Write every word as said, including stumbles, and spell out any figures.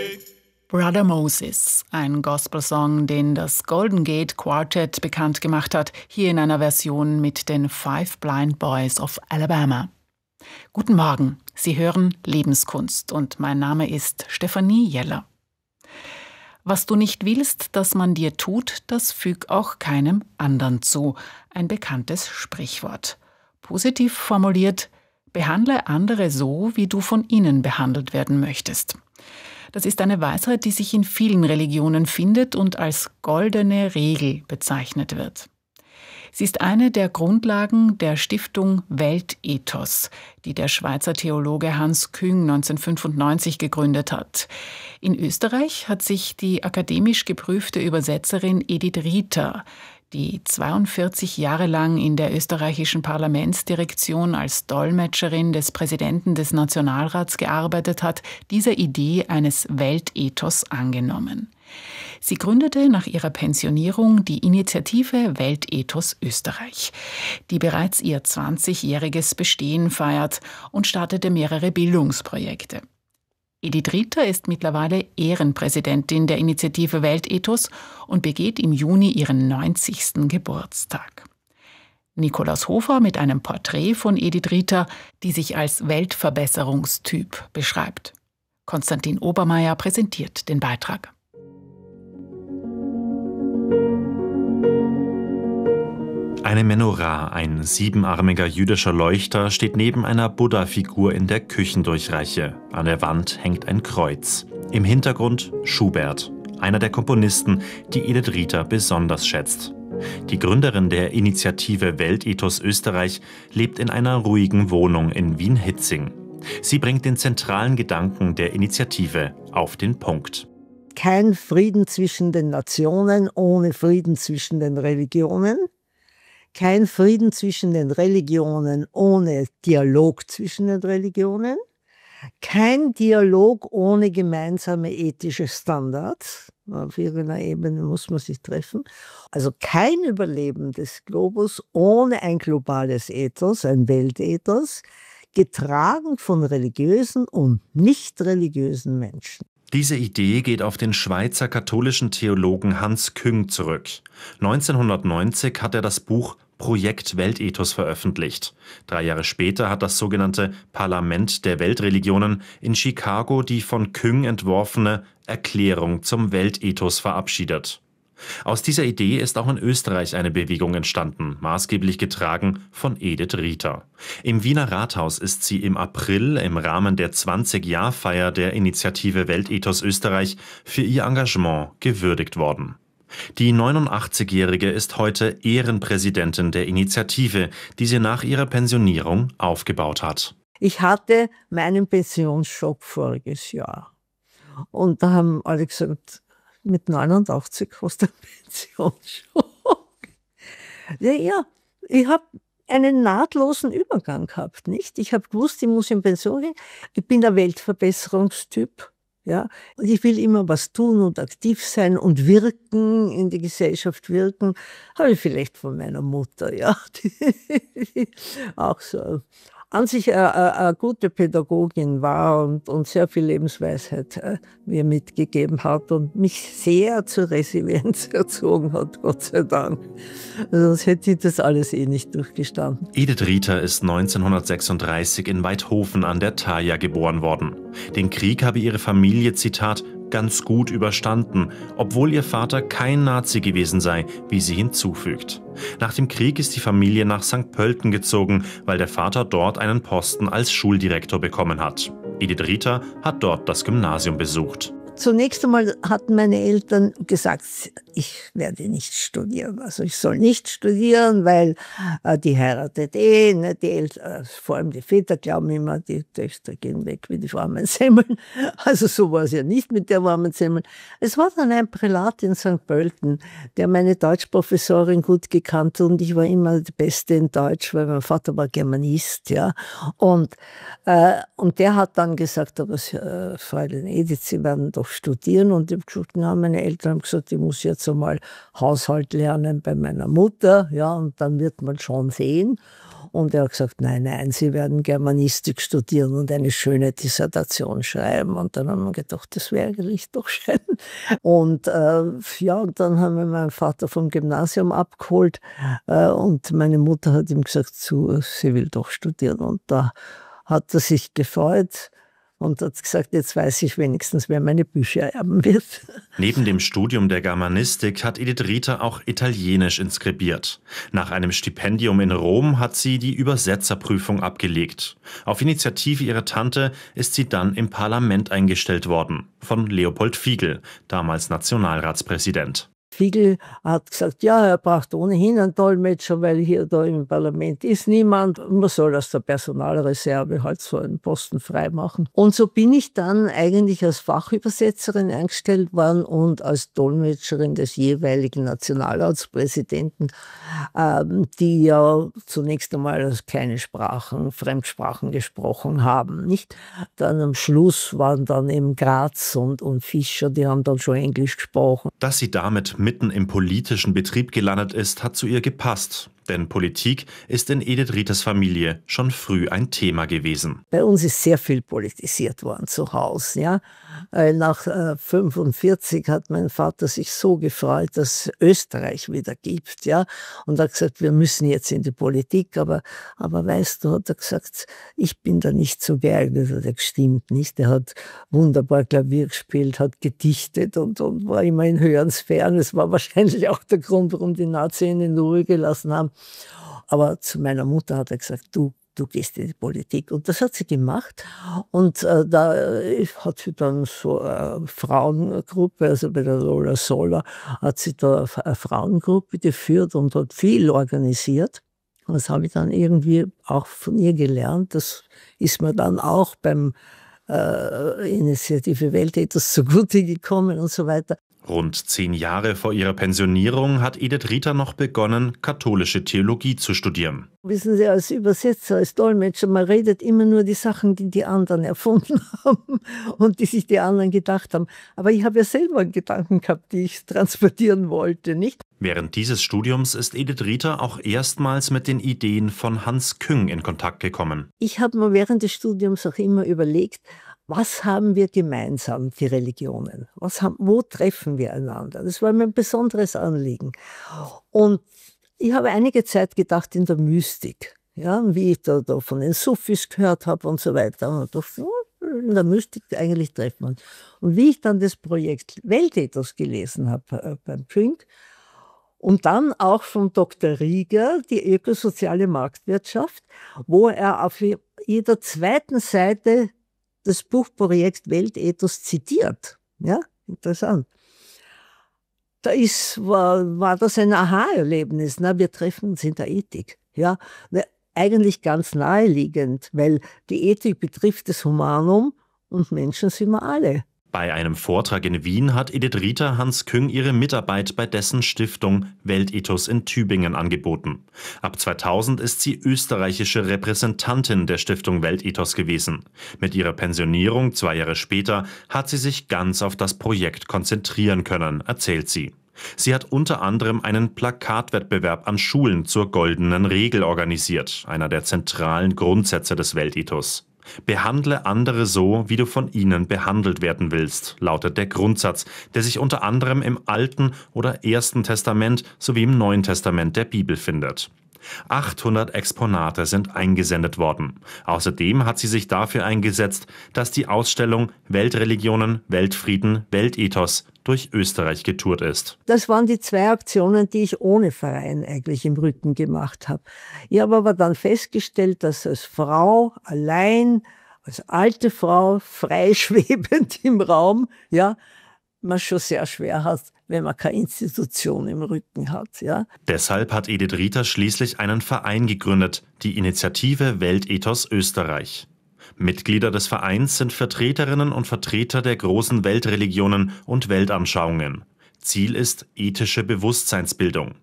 Brother Moses, ein Gospelsong, den das Golden Gate Quartet bekannt gemacht hat, hier in einer Version mit den Five Blind Boys of Alabama. Guten Morgen, Sie hören Lebenskunst und mein Name ist Stefanie Jeller. Was du nicht willst, dass man dir tut, das füg auch keinem anderen zu. Ein bekanntes Sprichwort. Positiv formuliert, behandle andere so, wie du von ihnen behandelt werden möchtest. Das ist eine Weisheit, die sich in vielen Religionen findet und als goldene Regel bezeichnet wird. Sie ist eine der Grundlagen der Stiftung Weltethos, die der Schweizer Theologe Hans Küng neunzehnhundertfünfundneunzig gegründet hat. In Österreich hat sich die akademisch geprüfte Übersetzerin Edith Rieter, die zweiundvierzig Jahre lang in der österreichischen Parlamentsdirektion als Dolmetscherin des Präsidenten des Nationalrats gearbeitet hat, dieser Idee eines Weltethos angenommen. Sie gründete nach ihrer Pensionierung die Initiative Weltethos Österreich, die bereits ihr zwanzigjähriges Bestehen feiert und startete mehrere Bildungsprojekte. Edith Rieter ist mittlerweile Ehrenpräsidentin der Initiative Weltethos und begeht im Juni ihren neunzigsten Geburtstag. Nikolaus Hofer mit einem Porträt von Edith Rieter, die sich als Weltverbesserungstyp beschreibt. Konstantin Obermeier präsentiert den Beitrag. Eine Menorah, ein siebenarmiger jüdischer Leuchter, steht neben einer Buddha-Figur in der Küchendurchreiche. An der Wand hängt ein Kreuz. Im Hintergrund Schubert, einer der Komponisten, die Edith Rieter besonders schätzt. Die Gründerin der Initiative Weltethos Österreich lebt in einer ruhigen Wohnung in Wien-Hietzing. Sie bringt den zentralen Gedanken der Initiative auf den Punkt. Kein Frieden zwischen den Nationen ohne Frieden zwischen den Religionen. Kein Frieden zwischen den Religionen ohne Dialog zwischen den Religionen. Kein Dialog ohne gemeinsame ethische Standards. Auf irgendeiner Ebene muss man sich treffen. Also kein Überleben des Globus ohne ein globales Ethos, ein Weltethos, getragen von religiösen und nicht religiösen Menschen. Diese Idee geht auf den Schweizer katholischen Theologen Hans Küng zurück. neunzehnhundertneunzig hat er das Buch Projekt Weltethos veröffentlicht. Drei Jahre später hat das sogenannte Parlament der Weltreligionen in Chicago die von Küng entworfene Erklärung zum Weltethos verabschiedet. Aus dieser Idee ist auch in Österreich eine Bewegung entstanden, maßgeblich getragen von Edith Rieter. Im Wiener Rathaus ist sie im April im Rahmen der zwanzig-Jahr-Feier der Initiative Weltethos Österreich für ihr Engagement gewürdigt worden. Die neunundachtzigjährige ist heute Ehrenpräsidentin der Initiative, die sie nach ihrer Pensionierung aufgebaut hat. Ich hatte meinen Pensionsschock voriges Jahr. Und da haben alle gesagt, mit neunundachtzig hast du einen Pensionsschock. Ja, ja, ich habe einen nahtlosen Übergang gehabt, nicht? Ich habe gewusst, ich muss in Pension gehen. Ich bin der Weltverbesserungstyp. Ja, und ich will immer was tun und aktiv sein und wirken, in die Gesellschaft wirken. Habe ich vielleicht von meiner Mutter, ja, die auch so an sich eine, eine gute Pädagogin war und, und sehr viel Lebensweisheit äh, mir mitgegeben hat und mich sehr zur Resilienz erzogen hat, Gott sei Dank. Sonst hätte ich das alles eh nicht durchgestanden. Edith Rieter ist neunzehnhundertsechsunddreißig in Waidhofen an der Thaya geboren worden. Den Krieg habe ihre Familie, Zitat, ganz gut überstanden, obwohl ihr Vater kein Nazi gewesen sei, wie sie hinzufügt. Nach dem Krieg ist die Familie nach Sankt Pölten gezogen, weil der Vater dort einen Posten als Schuldirektor bekommen hat. Edith Rieter hat dort das Gymnasium besucht. Zunächst einmal hatten meine Eltern gesagt, ich werde nicht studieren. Also ich soll nicht studieren, weil äh, die heiratet eh. Ne? Die Eltern, äh, vor allem die Väter glauben immer, die Töchter gehen weg wie die warmen Semmeln. Also so war es ja nicht mit der warmen Semmel. Es war dann ein Prälat in Sankt Pölten, der meine Deutschprofessorin gut gekannt hat und ich war immer die Beste in Deutsch, weil mein Vater war Germanist. Ja? Und, äh, und der hat dann gesagt, aber äh, Fräulein Edith, Sie werden doch studieren. Und ich habe gesagt, na, meine Eltern haben gesagt, ich muss jetzt einmal Haushalt lernen bei meiner Mutter, ja, und dann wird man schon sehen. Und er hat gesagt, nein, nein, Sie werden Germanistik studieren und eine schöne Dissertation schreiben. Und dann haben wir gedacht, das wäre eigentlich doch schön. Und äh, ja, und dann haben wir meinen Vater vom Gymnasium abgeholt äh, und meine Mutter hat ihm gesagt, zu, sie will doch studieren. Und da hat er sich gefreut und hat gesagt, jetzt weiß ich wenigstens, wer meine Bücher erben wird. Neben dem Studium der Germanistik hat Edith Rieter auch Italienisch inskribiert. Nach einem Stipendium in Rom hat sie die Übersetzerprüfung abgelegt. Auf Initiative ihrer Tante ist sie dann im Parlament eingestellt worden, von Leopold Figl, damals Nationalratspräsident. Figl hat gesagt, ja, er braucht ohnehin einen Dolmetscher, weil hier da im Parlament ist niemand. Man soll aus der Personalreserve halt so einen Posten freimachen. Und so bin ich dann eigentlich als Fachübersetzerin eingestellt worden und als Dolmetscherin des jeweiligen Nationalratspräsidenten, ähm, die ja zunächst einmal keine Sprachen, Fremdsprachen gesprochen haben, nicht? Dann am Schluss waren dann eben Graz und, und Fischer, die haben dann schon Englisch gesprochen. Dass sie damit mitten im politischen Betrieb gelandet ist, hat zu ihr gepasst. Denn Politik ist in Edith Rieters Familie schon früh ein Thema gewesen. Bei uns ist sehr viel politisiert worden zu Hause. Ja? Nach fünfundvierzig hat mein Vater sich so gefreut, dass es Österreich wieder gibt. Ja? Und hat gesagt, wir müssen jetzt in die Politik. Aber, aber weißt du, hat er gesagt, ich bin da nicht so geeignet. Das stimmt nicht. Er hat wunderbar Klavier gespielt, hat gedichtet und, und war immer in höheren Sphären. Das war wahrscheinlich auch der Grund, warum die Nazis ihn in Ruhe gelassen haben. Aber zu meiner Mutter hat er gesagt, du, du gehst in die Politik. Und das hat sie gemacht. Und äh, da äh, hat sie dann so eine Frauengruppe, also bei der Lola Sola, hat sie da eine Frauengruppe geführt und hat viel organisiert. Und das habe ich dann irgendwie auch von ihr gelernt. Das ist mir dann auch beim äh, Initiative Weltethos zugute gekommen und so weiter. Rund zehn Jahre vor ihrer Pensionierung hat Edith Rieter noch begonnen, katholische Theologie zu studieren. Wissen Sie, als Übersetzer, als Dolmetscher, man redet immer nur die Sachen, die die anderen erfunden haben und die sich die anderen gedacht haben. Aber ich habe ja selber einen Gedanken gehabt, die ich transportieren wollte, nicht? Während dieses Studiums ist Edith Rieter auch erstmals mit den Ideen von Hans Küng in Kontakt gekommen. Ich habe mir während des Studiums auch immer überlegt, was haben wir gemeinsam, die Religionen? Was haben, wo treffen wir einander? Das war mir ein besonderes Anliegen. Und ich habe einige Zeit gedacht in der Mystik, ja, wie ich da, da von den Sufis gehört habe und so weiter. Und dachte, in der Mystik eigentlich treffen wir uns. Und wie ich dann das Projekt Weltethos gelesen habe äh, beim Küng und dann auch von Doktor Rieger, die ökosoziale Marktwirtschaft, wo er auf jeder zweiten Seite das Buchprojekt Weltethos zitiert. Ja, interessant. Da ist, war, war das ein Aha-Erlebnis. Na, wir treffen uns in der Ethik. Ja, na, eigentlich ganz naheliegend, weil die Ethik betrifft das Humanum und Menschen sind wir alle. Bei einem Vortrag in Wien hat Edith Rieter Hans Küng ihre Mitarbeit bei dessen Stiftung Weltethos in Tübingen angeboten. Ab zweitausend ist sie österreichische Repräsentantin der Stiftung Weltethos gewesen. Mit ihrer Pensionierung zwei Jahre später hat sie sich ganz auf das Projekt konzentrieren können, erzählt sie. Sie hat unter anderem einen Plakatwettbewerb an Schulen zur goldenen Regel organisiert, einer der zentralen Grundsätze des Weltethos. Behandle andere so, wie du von ihnen behandelt werden willst, lautet der Grundsatz, der sich unter anderem im Alten oder Ersten Testament sowie im Neuen Testament der Bibel findet. achthundert Exponate sind eingesendet worden. Außerdem hat sie sich dafür eingesetzt, dass die Ausstellung Weltreligionen, Weltfrieden, Weltethos durch Österreich getourt ist. Das waren die zwei Aktionen, die ich ohne Verein eigentlich im Rücken gemacht habe. Ich habe aber dann festgestellt, dass als Frau allein, als alte Frau, freischwebend im Raum, ja, man schon sehr schwer hat, wenn man keine Institution im Rücken hat. Ja. Deshalb hat Edith Rieter schließlich einen Verein gegründet, die Initiative Weltethos Österreich. Mitglieder des Vereins sind Vertreterinnen und Vertreter der großen Weltreligionen und Weltanschauungen. Ziel ist ethische Bewusstseinsbildung.